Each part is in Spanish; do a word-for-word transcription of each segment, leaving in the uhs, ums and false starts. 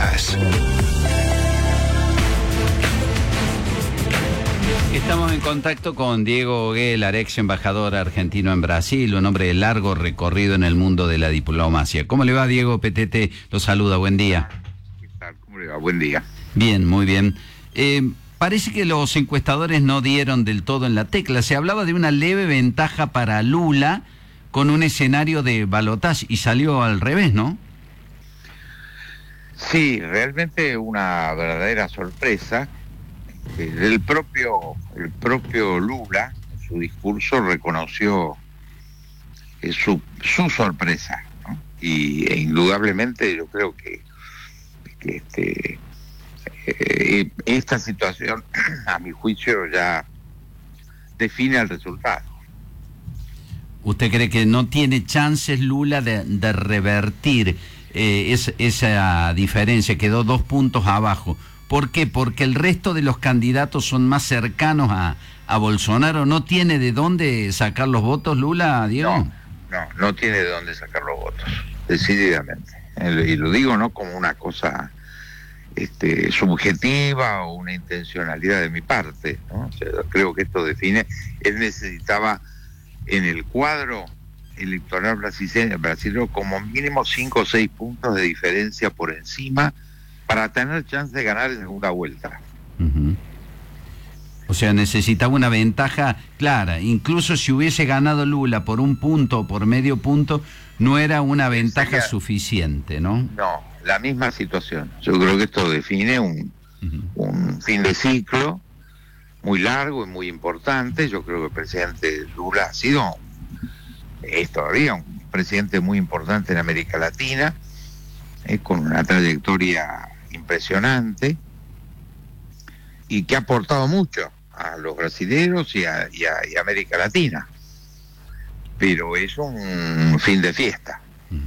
Masterclass. Estamos en contacto con Diego Guelar, ex embajador argentino en Brasil, un hombre de largo recorrido en el mundo de la diplomacia. ¿Cómo le va, Diego? P T T lo saluda, buen día. ¿Qué tal? ¿Cómo le va? Buen día. Bien, muy bien. Eh, parece que los encuestadores no dieron del todo en la tecla. Se hablaba de una leve ventaja para Lula con un escenario de balotaje y salió al revés, ¿no? Sí, realmente una verdadera sorpresa. El propio, el propio Lula, en su discurso, reconoció eh, su, su sorpresa, ¿no? Y e indudablemente yo creo que, que este, eh, esta situación, a mi juicio, ya define el resultado. ¿Usted cree que no tiene chances Lula de, de revertir eh, es, esa diferencia? Quedó dos puntos abajo. ¿Por qué? Porque el resto de los candidatos son más cercanos a, a Bolsonaro. ¿No tiene de dónde sacar los votos Lula, Diego? No, no, no tiene de dónde sacar los votos, decididamente. Y lo digo no como una cosa este, subjetiva o una intencionalidad de mi parte, ¿no? O sea, creo que esto define. Él necesitaba en el cuadro electoral brasileño, brasileño como mínimo cinco o seis puntos de diferencia por encima para tener chance de ganar en segunda vuelta. Uh-huh. O sea, necesitaba una ventaja clara. Incluso si hubiese ganado Lula por un punto o por medio punto, no era una ventaja Sería, suficiente, ¿no? No, la misma situación. Yo creo que esto define un, uh-huh. un fin de ciclo muy largo y muy importante. Yo creo que el presidente Lula ha sido, es todavía un presidente muy importante en América Latina, eh, con una trayectoria impresionante y que ha aportado mucho a los brasileños y a, y a, y a América Latina, pero es un fin de fiesta.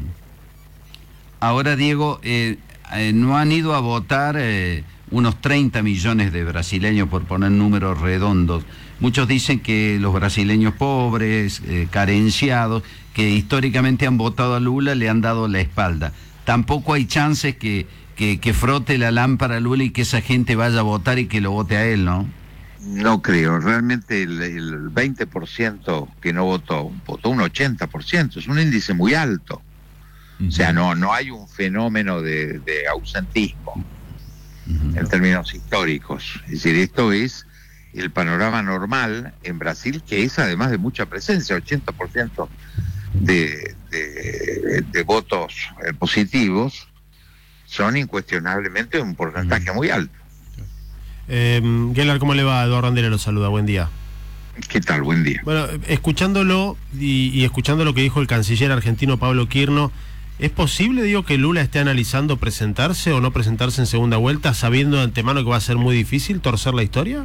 Ahora, Diego, eh, eh, no han ido a votar eh, unos treinta millones de brasileños, por poner números redondos. Muchos dicen que los brasileños pobres, eh, carenciados, que históricamente han votado a Lula, le han dado la espalda. Tampoco hay chances que, que, que frote la lámpara Lula y que esa gente vaya a votar y que lo vote a él, ¿no? No creo. Realmente el, el veinte por ciento que no votó, votó un ochenta por ciento. Es un índice muy alto. Uh-huh. O sea, no, no hay un fenómeno de, de ausentismo uh-huh. en términos históricos. Es decir, esto es el panorama normal en Brasil, que es además de mucha presencia, ochenta por ciento de, de, de votos eh, positivos son incuestionablemente un porcentaje muy alto. Eh, Guelar, ¿cómo le va? Eduardo Randera lo saluda, buen día. ¿Qué tal? Buen día. Bueno, escuchándolo y, y escuchando lo que dijo el canciller argentino Pablo Quirno, ¿es posible, digo, que Lula esté analizando presentarse o no presentarse en segunda vuelta, sabiendo de antemano que va a ser muy difícil torcer la historia?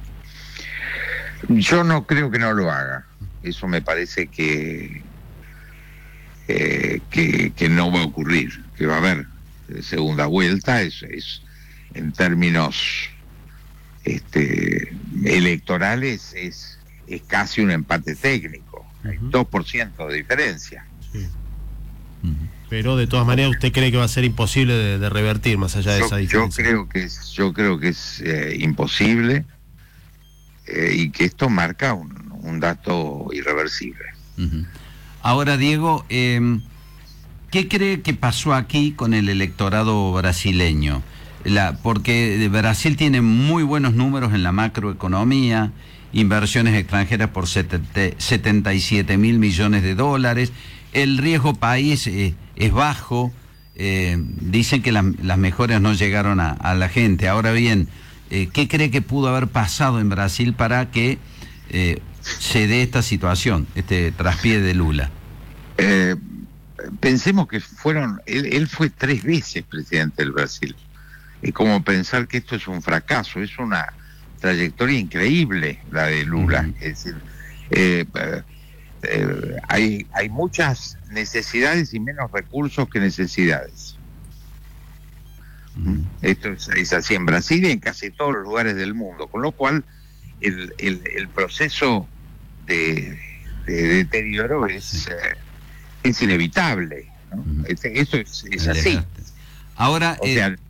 Yo no creo que no lo haga. Eso me parece que eh, que, que no va a ocurrir, que va a haber segunda vuelta. Es, es en términos este, electorales es, es casi un empate técnico. Hay uh-huh. dos por ciento de diferencia. Sí. Uh-huh. Pero de todas maneras usted cree que va a ser imposible de, de revertir más allá de yo, esa diferencia. Yo creo que es, yo creo que es eh, imposible. Eh, y que esto marca un, un dato irreversible. Uh-huh. Ahora, Diego, eh, ¿qué cree que pasó aquí con el electorado brasileño? La, porque Brasil tiene muy buenos números en la macroeconomía, inversiones extranjeras por setenta y siete mil millones de dólares, el riesgo país eh, es bajo, eh, dicen que la, las mejoras no llegaron a, a la gente. Ahora bien, Eh, ¿qué cree que pudo haber pasado en Brasil para que eh, se dé esta situación, este traspié de Lula? Eh, pensemos que fueron, él, él fue tres veces presidente del Brasil. Es como pensar que esto es un fracaso, es una trayectoria increíble la de Lula. Uh-huh. Es decir, eh, eh, hay, hay muchas necesidades y menos recursos que necesidades. Uh-huh. Esto es, es así en Brasil y en casi todos los lugares del mundo, con lo cual el, el, el proceso de, de deterioro es, sí. eh, es inevitable, ¿no? Uh-huh. Eso es, es así. Ahora, o sea, eh,